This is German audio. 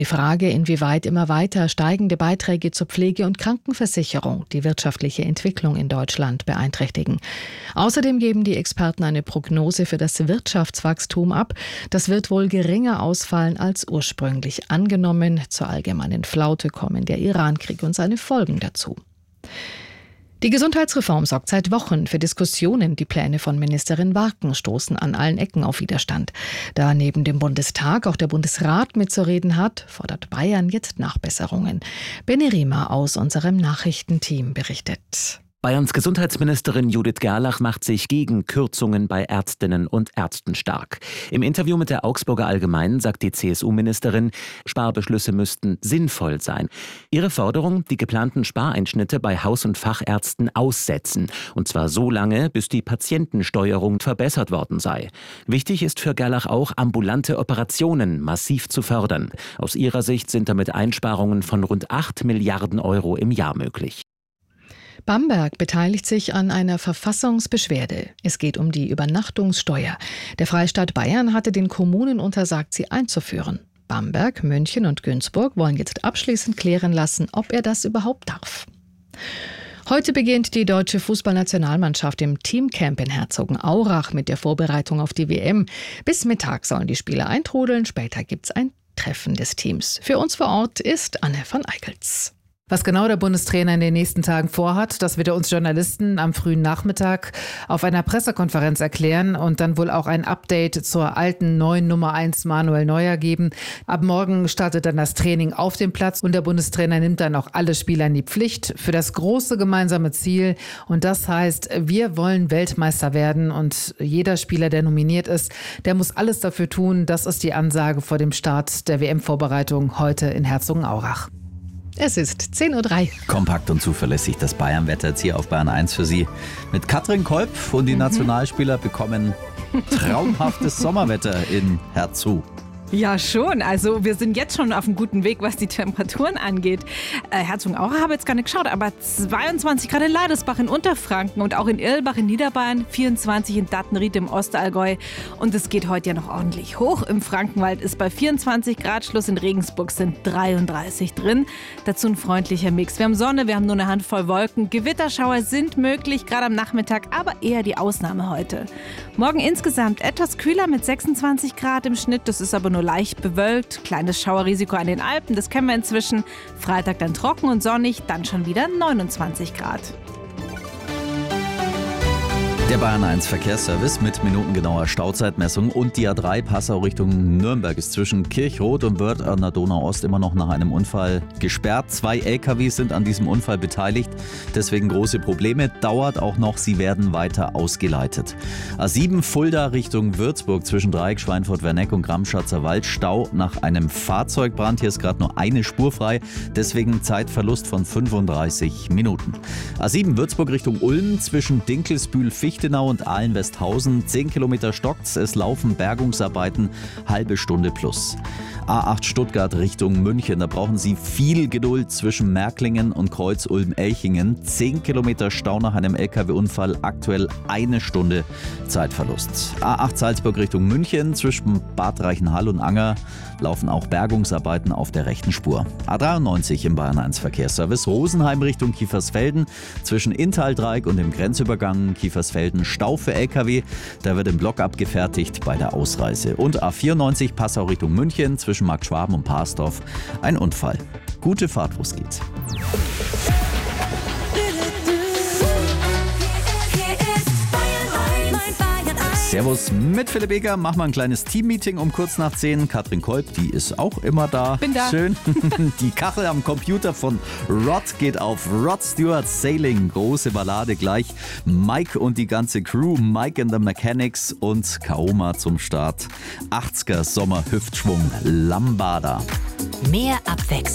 Die Frage, inwieweit immer weiter steigende Beiträge zur Pflege- und Krankenversicherung die wirtschaftliche Entwicklung in Deutschland beeinträchtigen. Außerdem geben die Experten eine Prognose für das Wirtschaftswachstum ab. Das wird wohl geringer ausfallen als ursprünglich angenommen. Zur allgemeinen Flaute kommen der Irankrieg und seine Folgen dazu. Die Gesundheitsreform sorgt seit Wochen für Diskussionen. Die Pläne von Ministerin Warken stoßen an allen Ecken auf Widerstand. Da neben dem Bundestag auch der Bundesrat mitzureden hat, fordert Bayern jetzt Nachbesserungen. Benny Riemer aus unserem Nachrichtenteam berichtet. Bayerns Gesundheitsministerin Judith Gerlach macht sich gegen Kürzungen bei Ärztinnen und Ärzten stark. Im Interview mit der Augsburger Allgemeinen sagt die CSU-Ministerin, Sparbeschlüsse müssten sinnvoll sein. Ihre Forderung, die geplanten Spareinschnitte bei Haus- und Fachärzten aussetzen. Und zwar so lange, bis die Patientensteuerung verbessert worden sei. Wichtig ist für Gerlach auch, ambulante Operationen massiv zu fördern. Aus ihrer Sicht sind damit Einsparungen von rund 8 Milliarden Euro im Jahr möglich. Bamberg beteiligt sich an einer Verfassungsbeschwerde. Es geht um die Übernachtungssteuer. Der Freistaat Bayern hatte den Kommunen untersagt, sie einzuführen. Bamberg, München und Günzburg wollen jetzt abschließend klären lassen, ob er das überhaupt darf. Heute beginnt die deutsche Fußballnationalmannschaft im Teamcamp in Herzogenaurach mit der Vorbereitung auf die WM. Bis Mittag sollen die Spieler eintrudeln. Später gibt es ein Treffen des Teams. Für uns vor Ort ist Anne van Eickels. Was genau der Bundestrainer in den nächsten Tagen vorhat, das wird er uns Journalisten am frühen Nachmittag auf einer Pressekonferenz erklären und dann wohl auch ein Update zur alten neuen Nummer 1 Manuel Neuer geben. Ab morgen startet dann das Training auf dem Platz und der Bundestrainer nimmt dann auch alle Spieler in die Pflicht für das große gemeinsame Ziel. Und das heißt, wir wollen Weltmeister werden und jeder Spieler, der nominiert ist, der muss alles dafür tun. Das ist die Ansage vor dem Start der WM-Vorbereitung heute in Herzogenaurach. Es ist 10:03 Uhr. Kompakt und zuverlässig das Bayern-Wetter jetzt hier auf Bayern 1 für Sie. Mit Katrin Kolb und die Nationalspieler bekommen traumhaftes Sommerwetter in Herzogenaurach. Ja, schon. Also wir sind jetzt schon auf einem guten Weg, was die Temperaturen angeht. Herzogenaurach habe ich jetzt gar nicht geschaut, aber 22 Grad in Ladesbach in Unterfranken und auch in Irlbach in Niederbayern, 24 in Dattenried im Osterallgäu. Und es geht heute ja noch ordentlich hoch. Im Frankenwald ist bei 24 Grad Schluss, in Regensburg sind 33 drin. Dazu ein freundlicher Mix. Wir haben Sonne, wir haben nur eine Handvoll Wolken. Gewitterschauer sind möglich, gerade am Nachmittag, aber eher die Ausnahme heute. Morgen insgesamt etwas kühler mit 26 Grad im Schnitt. Das ist aber nur leicht bewölkt. Kleines Schauerrisiko an den Alpen, das kennen wir inzwischen. Freitag dann trocken und sonnig, dann schon wieder 29 Grad. Der Bayern 1 Verkehrsservice mit minutengenauer Stauzeitmessung und die A3 Passau Richtung Nürnberg ist zwischen Kirchroth und Wörth an der Donau-Ost immer noch nach einem Unfall gesperrt. 2 LKWs sind an diesem Unfall beteiligt, deswegen große Probleme. Dauert auch noch, sie werden weiter ausgeleitet. A7 Fulda Richtung Würzburg zwischen Dreieck, Schweinfurt-Werneck und Gramschatzer Wald. Stau nach einem Fahrzeugbrand. Hier ist gerade nur eine Spur frei, deswegen Zeitverlust von 35 Minuten. A7 Würzburg Richtung Ulm zwischen Dinkelsbühl-Fichtenau und Ahlen-Westhausen. 10 Kilometer stockt's, es laufen Bergungsarbeiten, halbe Stunde plus. A8 Stuttgart Richtung München, da brauchen Sie viel Geduld zwischen Märklingen und Kreuz-Ulm-Elchingen. 10 Kilometer Stau nach einem LKW-Unfall, aktuell 1 Stunde Zeitverlust. A8 Salzburg Richtung München, zwischen Bad Reichenhall und Anger laufen auch Bergungsarbeiten auf der rechten Spur. A93 im Bayern 1 Verkehrsservice, Rosenheim Richtung Kiefersfelden, zwischen Inntal-Dreieck und dem Grenzübergang Kiefersfelden Stau für LKW, da wird im Block abgefertigt bei der Ausreise. Und A94 Passau Richtung München, zwischen Marktschwaben und Parsdorf ein Unfall. Gute Fahrt, wo es geht. Servus mit Philipp Eger. Machen wir ein kleines Teammeeting um kurz nach 10. Katrin Kolb, die ist auch immer da. Bin da. Schön. Die Kachel am Computer von Rod geht auf. Rod Stewart Sailing. Große Ballade gleich. Mike und die ganze Crew. Mike and the Mechanics und Kaoma zum Start. 80er Sommer Hüftschwung Lambada. Mehr Abwechslung.